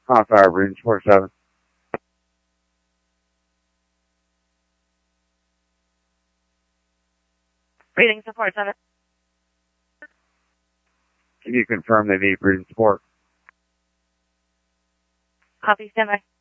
Hot fire, breathing support 7. Breathing support 7. Can you confirm they need breathing support? Copy, standby.